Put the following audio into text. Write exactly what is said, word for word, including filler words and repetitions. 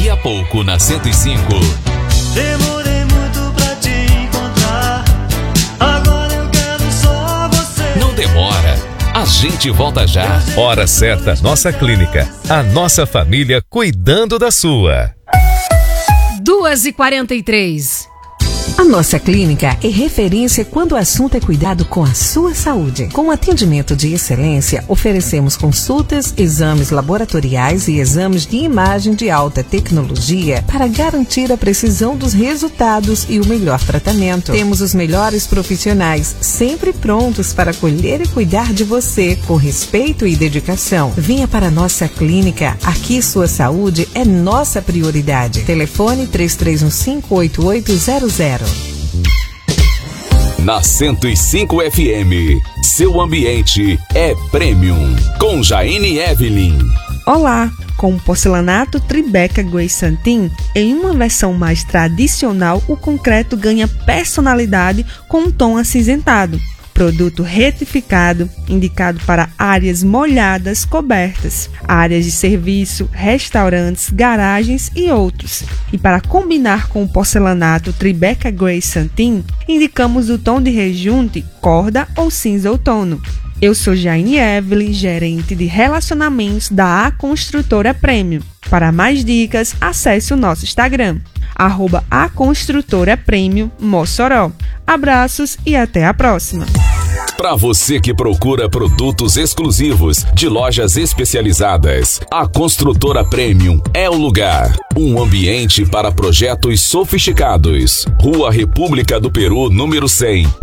Daqui a pouco na cento e cinco. Demorei muito pra te encontrar, agora eu quero só você. Não demora, a gente volta já. Hora certa, nossa clínica. A nossa família cuidando da sua. duas e quarenta e três. A nossa clínica é referência quando o assunto é cuidado com a sua saúde. Com atendimento de excelência, oferecemos consultas, exames laboratoriais e exames de imagem de alta tecnologia para garantir a precisão dos resultados e o melhor tratamento. Temos os melhores profissionais sempre prontos para acolher e cuidar de você com respeito e dedicação. Venha para a nossa clínica. Aqui sua saúde é nossa prioridade. Telefone três três um cinco, oito oito zero zero. Na cento e cinco F M, seu ambiente é Premium, com Jaine Evelyn. Olá! Com o porcelanato Tribeca Grey Santin, em uma versão mais tradicional, o concreto ganha personalidade com um tom acinzentado. Produto retificado, indicado para áreas molhadas cobertas, áreas de serviço, restaurantes, garagens e outros. E para combinar com o porcelanato Tribeca Grey Santin, indicamos o tom de rejunte corda ou cinza outono. Eu sou Jaine Evelyn, gerente de relacionamentos da A Construtora Premium. Para mais dicas, acesse o nosso Instagram, arroba A Construtora Premium Mossoró. Abraços e até a próxima! Para você que procura produtos exclusivos de lojas especializadas, a Construtora Premium é o lugar. Um ambiente para projetos sofisticados. Rua República do Peru, número cem.